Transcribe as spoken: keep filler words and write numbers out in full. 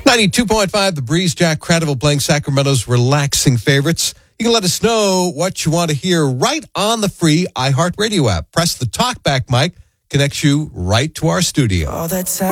ninety-two point five, The Breeze, Jack Credible playing Sacramento's relaxing favorites. You can let us know what you want to hear right on the free iHeartRadio app. Press the talkback mic, connects you right to our studio. All that time.